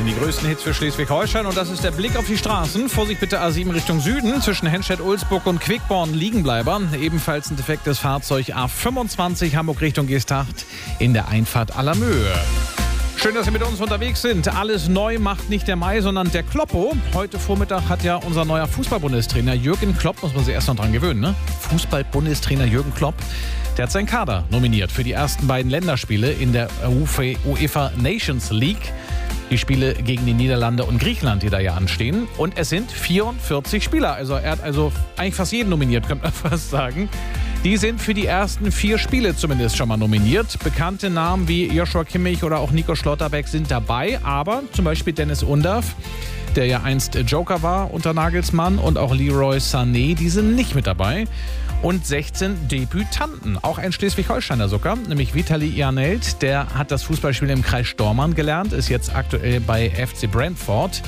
sind die größten Hits für Schleswig-Holstein und das ist der Blick auf die Straßen. Vorsicht bitte A7 Richtung Süden. Zwischen Henstedt-Ulzburg und Quickborn Liegenbleiber. Ebenfalls ein defektes Fahrzeug A25 Hamburg Richtung Geesthacht in der Einfahrt Allermöhe. Schön, dass Sie mit uns unterwegs sind. Alles neu macht nicht der Mai, sondern der Kloppo. Heute Vormittag hat ja unser neuer Fußball-Bundestrainer Jürgen Klopp, muss man sich erst noch dran gewöhnen, ne? Fußball-Bundestrainer Jürgen Klopp, der hat seinen Kader nominiert für die ersten beiden Länderspiele in der UEFA Nations League. Die Spiele gegen die Niederlande und Griechenland, die da ja anstehen. Und es sind 44 Spieler. Also er hat eigentlich fast jeden nominiert, könnte man fast sagen. Die sind für die ersten 4 Spiele zumindest schon mal nominiert. Bekannte Namen wie Joshua Kimmich oder auch Nico Schlotterbeck sind dabei. Aber zum Beispiel Dennis Undav, der ja einst Joker war unter Nagelsmann, und auch Leroy Sané, die sind nicht mit dabei. Und 16 Debütanten, auch ein Schleswig-Holsteiner sogar, nämlich Vitali Janelt, der hat das Fußballspielen im Kreis Stormarn gelernt, ist jetzt aktuell bei FC Brentford.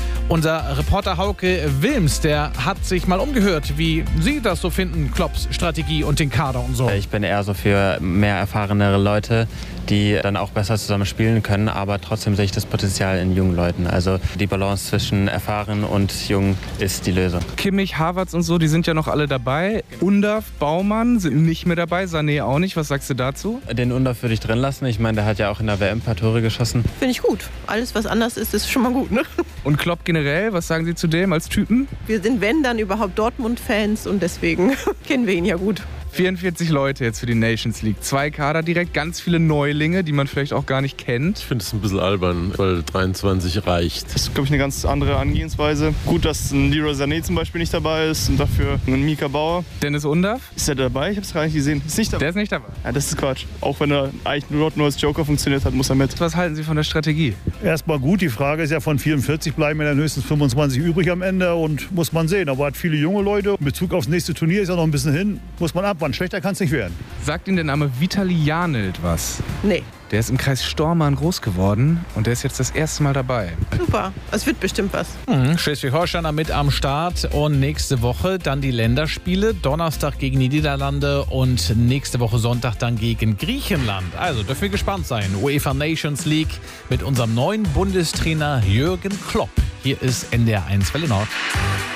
Unser Reporter Hauke Wilms, der hat sich mal umgehört, wie Sie das so finden, Klopps Strategie und den Kader und so. Ich bin eher so für mehr erfahrenere Leute, die dann auch besser zusammen spielen können, aber trotzdem sehe ich das Potenzial in jungen Leuten. Also die Balance zwischen erfahren und jung ist die Lösung. Kimmich, Havertz und so, die sind ja noch alle dabei. Undav, Baumann sind nicht mehr dabei, Sané auch nicht. Was sagst du dazu? Den Undav würde ich drin lassen. Ich meine, der hat ja auch in der WM ein paar Tore geschossen. Finde ich gut. Alles, was anders ist, ist schon mal gut, ne? Und Klopp generell, was sagen Sie zu dem als Typen? Wir sind, wenn, dann überhaupt Dortmund-Fans und deswegen kennen wir ihn ja gut. 44 Leute jetzt für die Nations League. 2 Kader direkt, ganz viele Neulinge, die man vielleicht auch gar nicht kennt. Ich finde es ein bisschen albern, weil 23 reicht. Das ist, glaube ich, eine ganz andere Angehensweise. Gut, dass ein Leroy Sané zum Beispiel nicht dabei ist und dafür ein Mika Bauer. Dennis Undav? Ist er dabei? Ich habe es gar nicht gesehen. Ist nicht dabei. Der ist nicht dabei. Ja, das ist Quatsch. Auch wenn er eigentlich nur als Joker funktioniert hat, muss er mit. Was halten Sie von der Strategie? Erstmal gut. Die Frage ist ja, von 44 bleiben ja dann höchstens 25 übrig am Ende und muss man sehen. Aber er hat viele junge Leute. In Bezug aufs nächste Turnier ist ja noch ein bisschen hin. Muss man abwarten. Schlechter kann es nicht werden. Sagt Ihnen der Name Vitali Janelt was? Nee. Der ist im Kreis Stormarn groß geworden und der ist jetzt das erste Mal dabei. Super. Es wird bestimmt was. Schleswig-Holsteiner mit am Start und nächste Woche dann die Länderspiele. Donnerstag gegen die Niederlande und nächste Woche Sonntag dann gegen Griechenland. Also dürfen wir gespannt sein. UEFA Nations League mit unserem neuen Bundestrainer Jürgen Klopp. Hier ist NDR 1 Welle Nord.